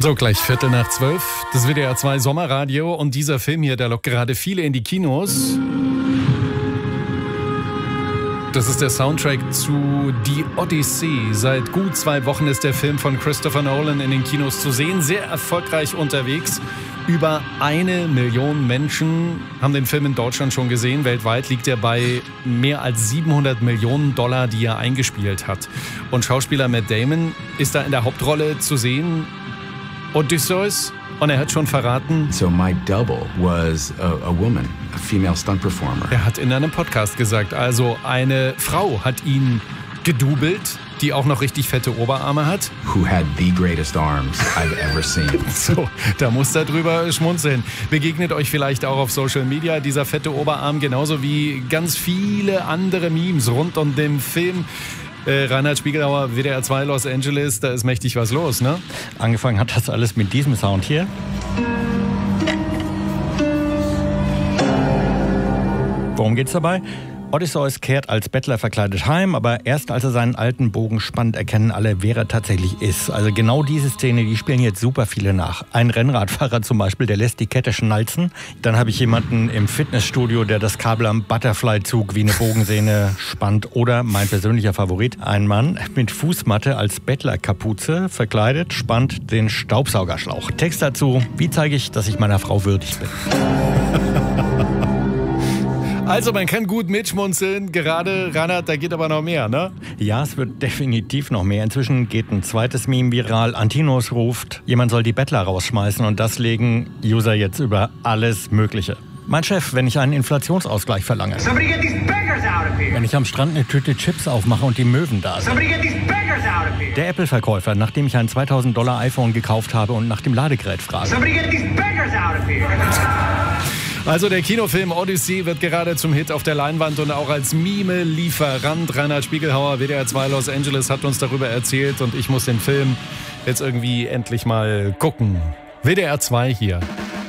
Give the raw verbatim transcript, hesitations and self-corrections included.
So, gleich Viertel nach zwölf. Das W D R zwei Sommerradio und dieser Film hier, der lockt gerade viele in die Kinos. Das ist der Soundtrack zu Die Odyssee. Seit gut zwei Wochen ist der Film von Christopher Nolan in den Kinos zu sehen. Sehr erfolgreich unterwegs. Über eine Million Menschen haben den Film in Deutschland schon gesehen. Weltweit liegt er bei mehr als siebenhundert Millionen Dollar, die er eingespielt hat. Und Schauspieler Matt Damon ist da in der Hauptrolle zu sehen. Odysseus. Und er hat schon verraten, so my double was a, a woman, a female stunt performer. Er hat in einem Podcast gesagt, also eine Frau hat ihn gedoubelt, die auch noch richtig fette Oberarme hat. Who had the greatest arms I've ever seen. So, da muss er drüber schmunzeln. Begegnet euch vielleicht auch auf Social Media dieser fette Oberarm, genauso wie ganz viele andere Memes rund um den Film. Äh, Reinhard Spiegelhauer, W D R zwei Los Angeles, da ist mächtig was los, ne? Angefangen hat das alles mit diesem Sound hier. Worum geht's dabei? Odysseus kehrt als Bettler verkleidet heim, aber erst als er seinen alten Bogen spannt, erkennen alle, wer er tatsächlich ist. Also genau diese Szene, die spielen jetzt super viele nach. Ein Rennradfahrer zum Beispiel, der lässt die Kette schnalzen. Dann habe ich jemanden im Fitnessstudio, der das Kabel am Butterfly-Zug wie eine Bogensehne spannt. Oder mein persönlicher Favorit, ein Mann mit Fußmatte als Bettlerkapuze verkleidet, spannt den Staubsaugerschlauch. Text dazu, wie zeige ich, dass ich meiner Frau würdig bin? Also man kann gut mitschmunzeln, gerade Reinhard, da geht aber noch mehr, ne? Ja, es wird definitiv noch mehr. Inzwischen geht ein zweites Meme viral. Antinos ruft, jemand soll die Bettler rausschmeißen und das legen User jetzt über alles Mögliche. Mein Chef, wenn ich einen Inflationsausgleich verlange. Wenn ich am Strand eine Tüte Chips aufmache und die Möwen da sind. Der Apple-Verkäufer, nachdem ich ein zweitausend Dollar iPhone gekauft habe und nach dem Ladegerät frage. Also der Kinofilm Odyssey wird gerade zum Hit auf der Leinwand und auch als Mime-Lieferant. Reinhard Spiegelhauer, W D R zwei Los Angeles, hat uns darüber erzählt und ich muss den Film jetzt irgendwie endlich mal gucken. W D R zwei hier.